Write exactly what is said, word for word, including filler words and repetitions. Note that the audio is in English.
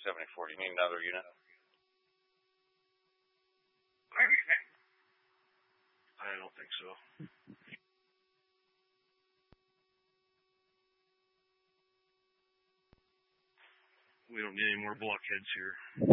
seventy-four. Do you need another unit? I don't think so. We don't need any more blockheads here.